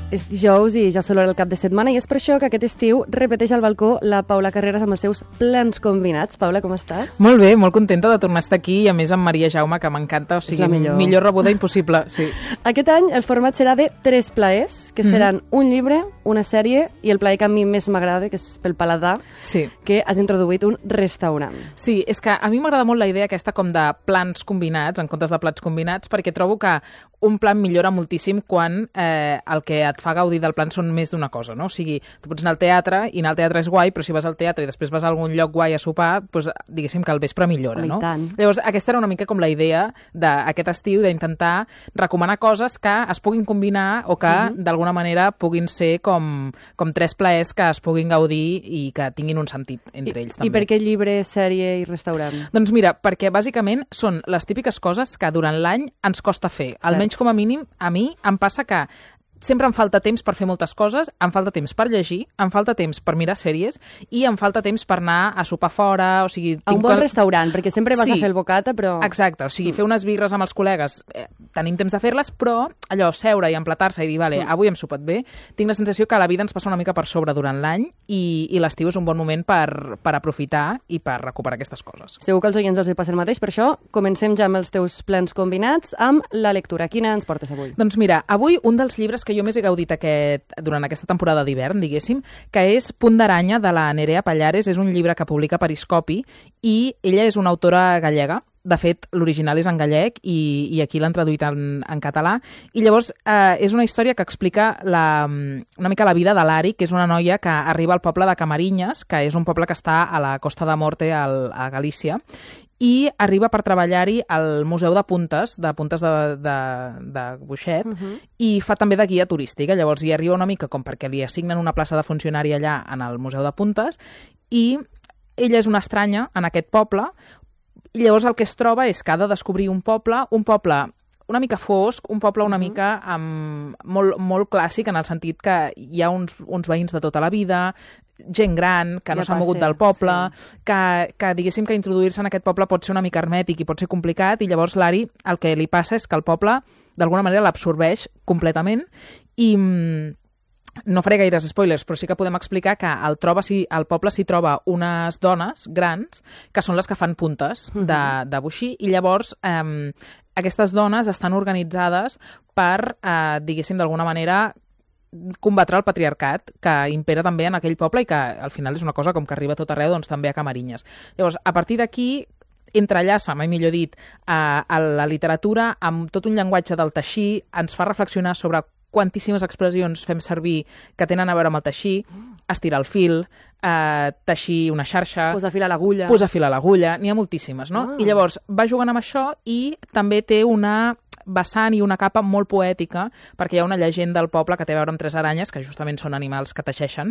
És dijous i ja s'olora el cap de setmana i és per això que aquest estiu repeteix al balcó la Paula Carreras amb els seus plans combinats. Paula, com estàs? Molt bé, molt contenta de tornar a estar aquí i a més amb Maria Jaume, que m'encanta, o sigui, millor rebuda impossible. Sí. Aquest any el format serà de 3 plaers, que seran un llibre, una sèrie i el plaer que a mi més m'agrada, que és pel paladar, que has introduït un restaurant. Sí, és que a mi m'agrada molt la idea aquesta com de plans combinats, en comptes de plats combinats, perquè trobo que un plan millora moltíssim quan el que et fa gaudir del plan són més d'una cosa, no? O sigui, tu pots anar al teatre i anar al teatre és guai, però si vas al teatre i després vas a algun lloc guai a sopar, doncs diguéssim que el vespre millora, no? Llavors, aquesta era una mica com la idea d'aquest estiu, d'intentar recomanar coses que es puguin combinar o que d'alguna manera puguin ser com 3 plaers que es puguin gaudir i que tinguin un sentit entre ells també. I per què llibre, sèrie i restaurant? Doncs mira, perquè bàsicament són les típiques coses que durant l'any ens costa fer. Almenys com a mínim, a mi em passa que sempre em falta temps per fer moltes coses, em falta temps per llegir, em falta temps per mirar sèries i em falta temps per anar a sopar fora, o sigui... A un bon restaurant, perquè sempre vas a fer el bocata, però... Exacte, o sigui, fer unes birres amb els col·legues, tenim temps de fer-les, però allò, seure i emplatar-se i dir, vale, avui hem sopat bé, tinc la sensació que la vida ens passa una mica per sobre durant l'any i l'estiu és un bon moment per aprofitar i per recuperar aquestes coses. Segur que els oients els hi passa el mateix, per això comencem ja amb els teus plans combinats amb la lectura. Quina ens portes avui? Doncs mira, avui un dels llibres que jo més he gaudit durant aquesta temporada d'hivern, diguéssim, que és Punt d'aranya, de la Nerea Pallares. És un llibre que publica Periscopi i ella és una autora gallega. De fet, l'original és en gallec i aquí l'han traduït en català. I llavors és una història que explica una mica la vida de l'Ari, que és una noia que arriba al poble de Camarinyes, que és un poble que està a la Costa de Morte, a Galícia, i arriba per treballar-hi al Museu de Puntes de Buixet, i fa també de guia turística. Llavors hi arriba una mica com perquè li assignen una plaça de funcionari allà en el Museu de Puntes, i ella és una estranya en aquest poble, i llavors el que es troba és que ha de descobrir un poble una mica fosc, un poble una mica molt clàssic, en el sentit que hi ha uns veïns de tota la vida, gent gran, que no s'ha mogut del poble, que diguéssim que introduir-se en aquest poble pot ser una mica hermètic i pot ser complicat, i llavors l'Ari el que li passa és que el poble d'alguna manera l'absorbeix completament i... No faré gaires spoilers, però sí que podem explicar que al poble s'hi troba unes dones grans que són les que fan puntes de boixí, i llavors aquestes dones estan organitzades per, diguéssim, d'alguna manera combatre el patriarcat que impera també en aquell poble i que al final és una cosa com que arriba a tot arreu, doncs també a Camarinyes. Llavors, a partir d'aquí entrellaça, mai millor dit, a la literatura amb tot un llenguatge del teixir, ens fa reflexionar sobre quantíssimes expressions fem servir que tenen a veure amb el teixir, estirar el fil, teixir una xarxa... Posar fil a l'agulla. Posar fil a l'agulla, n'hi ha moltíssimes, no? I llavors va jugant amb això i també té una vessant i una capa molt poètica, perquè hi ha una llegenda al poble que té a veure amb 3 aranyes, que justament són animals que teixeixen,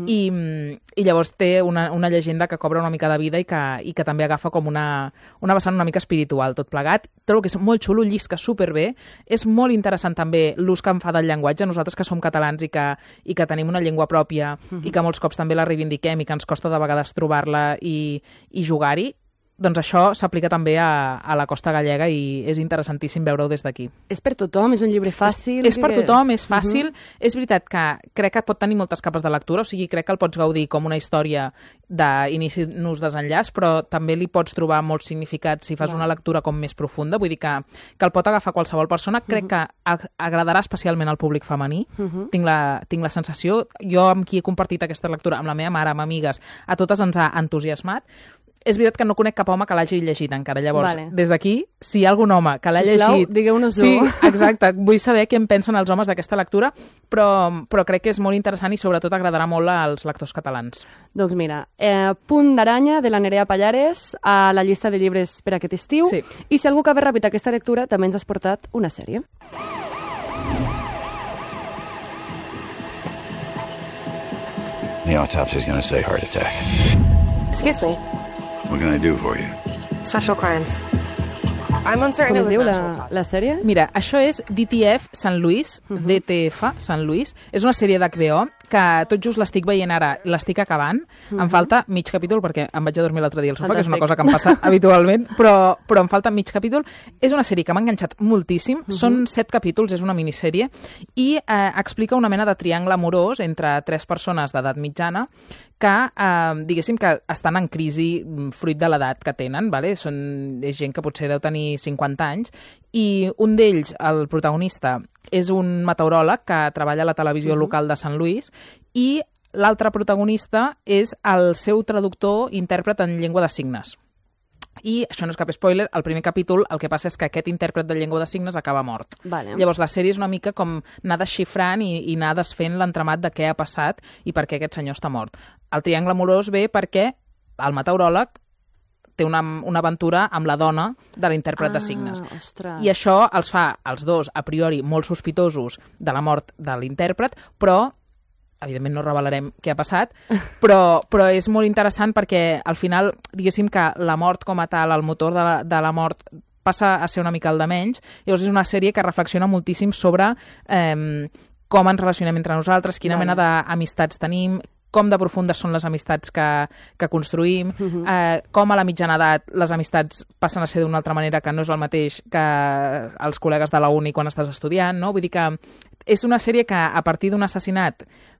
i llavors té una llegenda que cobra una mica de vida i que també agafa com una vessant una mica espiritual, tot plegat. Trobo que és molt xulo, llisca superbé. És molt interessant també l'ús que en fa del llenguatge. Nosaltres que som catalans i que tenim una llengua pròpia i que molts cops també la reivindiquem i que ens costa de vegades trobar-la i jugar-hi, doncs això s'aplica també a la costa gallega i és interessantíssim veure-ho des d'aquí. És per tothom? És un llibre fàcil? És per tothom, és fàcil. És veritat que crec que pot tenir moltes capes de lectura, o sigui, crec que el pots gaudir com una història d'inici nus desenllaç, però també li pots trobar molts significats si fas una lectura com més profunda. Vull dir que el pot agafar qualsevol persona. Crec que agradarà especialment al públic femení. Tinc la sensació. Jo amb qui he compartit aquesta lectura, amb la meva mare, amb amigues, a totes ens ha entusiasmat. És veritat que no conec cap home que l'hagi llegit encara. Llavors, des d'aquí, si hi ha algun home que l'ha llegit... digueu-nos-ho. Sí, exacte. Vull saber què en pensen els homes d'aquesta lectura, però crec que és molt interessant i sobretot agradarà molt als lectors catalans. Doncs mira, Punt d'aranya, de la Nerea Pallares, a la llista de llibres per aquest estiu. Sí. I si algú acaba ràpid aquesta lectura, també ens has portat una sèrie. The autopsy's gonna say heart attack. Excuse me. What can I do for you? Special crimes. I'm uncertain Com it es was diu natural causes. la sèrie? Mira, això és DTF Sant Luis, DTF Sant Luis. És una sèrie d'HBO que tot just l'estic veient ara, l'estic acabant, em falta mig capítol, perquè em vaig a dormir l'altre dia al sofà, que és una cosa que em passa habitualment, però em falta mig capítol. És una sèrie que m'ha enganxat moltíssim, són 7 capítols, és una minissèrie, i explica una mena de triangle amorós entre 3 persones d'edat mitjana que, diguéssim, que estan en crisi fruit de l'edat que tenen, vale? És gent que potser deu tenir 50 anys, i un d'ells, el protagonista, és un meteoròleg que treballa a la televisió local de Sant Lluís, i l'altre protagonista és el seu traductor intèrpret en llengua de signes. I això no és cap spoiler, el primer capítol el que passa és que aquest intèrpret de llengua de signes acaba mort. Vale. Llavors la sèrie és una mica com anar desxifrant i anar desfent l'entramat de què ha passat i per què aquest senyor està mort. El triangle amorós ve perquè el meteoròleg té una aventura amb la dona de l'intèrpret de signes. Ostres. I això els fa, els dos, a priori, molt sospitosos de la mort de l'intèrpret, però evidentment no revelarem què ha passat, però és molt interessant perquè al final, diguéssim que la mort com a tal, el motor de la mort passa a ser una mica el de menys. Llavors és una sèrie que reflexiona moltíssim sobre com ens relacionem entre nosaltres, quina mena d'amistats tenim, com de profundes són les amistats que construïm, com a la mitjana edat les amistats passen a ser d'una altra manera que no és el mateix que els col·legues de la uni quan estàs estudiant, no? Vull dir que és una sèrie que a partir d'un assassinat,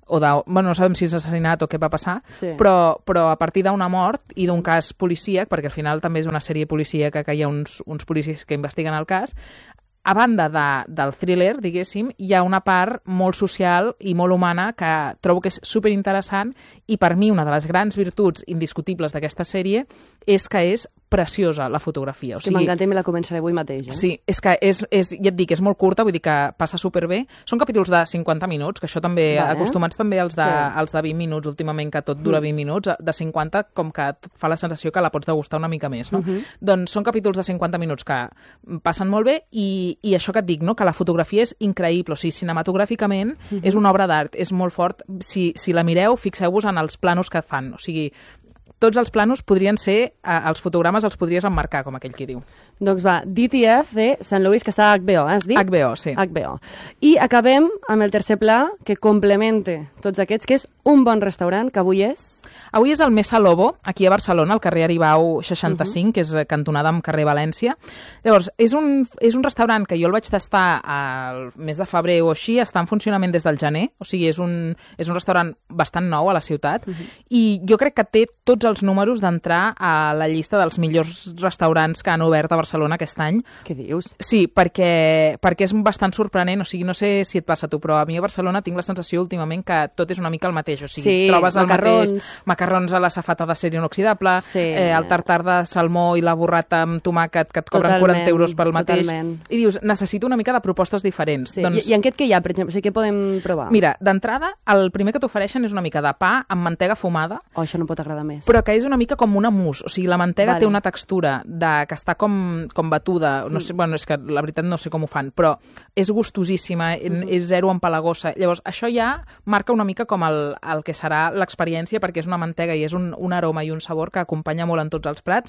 no sabem si és assassinat o què va passar, però a partir d'una mort i d'un cas policíac, perquè al final també és una sèrie policíaca que hi ha uns policies que investiguen el cas, a banda del thriller, diguéssim, hi ha una part molt social i molt humana que trobo que és superinteressant i per mi una de les grans virtuts indiscutibles d'aquesta sèrie és que és preciosa la fotografia. O sigui, m'encanta i me la començaré avui mateix. Sí, és que ja et dic, és molt curta, vull dir que passa superbé. Són capítols de 50 minuts, que això també, acostumats també als de 20 minuts, últimament que tot dura 20 minuts, de 50 com que et fa la sensació que la pots degustar una mica més, no? Doncs són capítols de 50 minuts que passen molt bé i això que et dic, no? Que la fotografia és increïble, o sigui, cinematogràficament és una obra d'art, és molt fort. Si la mireu, fixeu-vos en els planos que fan, o sigui, tots els planos podrien ser, els fotogrames els podries emmarcar, com aquell qui diu. Doncs va, DTF de Sant Lluís, que està a HBO, has dit? HBO, sí. HBO. I acabem amb el tercer pla, que complemente tots aquests, que és un bon restaurant, que avui és... Avui és el Mesa Lobo, aquí a Barcelona, al carrer Aribau 65, que és cantonada amb carrer València. Llavors, és un restaurant que jo el vaig tastar al mes de febrer o així, està en funcionament des del gener, o sigui, és un restaurant bastant nou a la ciutat, i jo crec que té tots els números d'entrar a la llista dels millors restaurants que han obert a Barcelona aquest any. Què dius? Sí, perquè és bastant sorprenent, o sigui, no sé si et passa a tu, però a mi a Barcelona tinc la sensació últimament que tot és una mica el mateix, o sigui, trobes el mateix... Macarrons a la safata d'acer inoxidable, el tartar de salmó i la burrata amb tomàquet que et cobren 40 euros pel mateix. I dius, necessito una mica de propostes diferents. Sí. I en què hi ha, per exemple? O sigui, què podem provar? Mira, d'entrada, el primer que t'ofereixen és una mica de pa amb mantega fumada. Oh, això no pot agradar més. Però que és una mica com una mousse. O sigui, la mantega té una textura que està com batuda. No sé, bueno, és que la veritat no sé com ho fan, però és gustosíssima, és zero empalagosa. Llavors, això ja marca una mica com el que serà l'experiència, perquè és una mantega i és un aroma i un sabor que acompanya molt en tots els plats.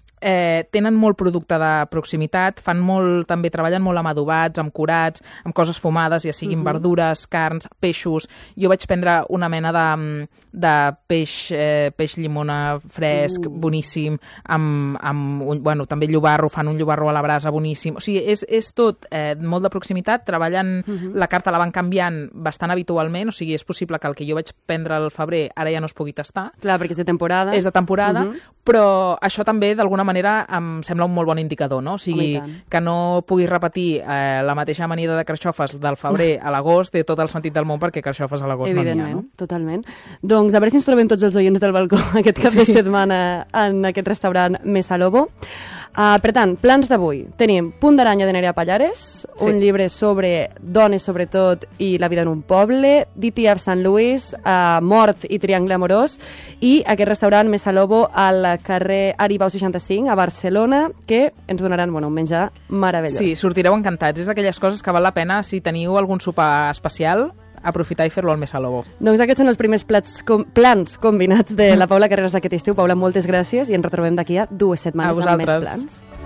Tenen molt producte de proximitat, també treballen molt amb adobats, amb curats, amb coses fumades, ja siguin verdures, carns, peixos. Jo vaig prendre una mena de peix llimona fresc, boníssim, bueno, també llobarro, fan un llobarro a la brasa boníssim. O sigui, és tot molt de proximitat, treballen, la carta la van canviant bastant habitualment, o sigui, és possible que el que jo vaig prendre al febrer ara ja no es pugui tastar. Clar, perquè és de temporada. És de temporada, però això també d'alguna manera em sembla un molt bon indicador, no? O sigui, que no puguis repetir la mateixa amanida de carxofes del febrer a l'agost té tot el sentit del món, perquè carxofes a l'agost no n'hi ha, no? Totalment. Doncs a veure si ens trobem tots els oients del balcó aquest cap de setmana en aquest restaurant Mesa Lobo. Per tant, plans d'avui. Tenim Punt d'aranya de Nerea Pallares, un llibre sobre dones sobretot i la vida en un poble, DTF Sant Lluís, Mort i Triangle Amorós, i aquest restaurant Mesa Lobo al carrer Aribau 65 a Barcelona, que ens donaran un menjar meravellós. Sí, sortireu encantats. És d'aquelles coses que val la pena, si teniu algun sopar especial, aprofitar i fer-lo al Mesa Lobo. Doncs aquests són els primers plans combinats de la Paula Carreras d'aquest estiu. Paula, moltes gràcies i ens retrobem d'aquí a 2 setmanes amb més plans.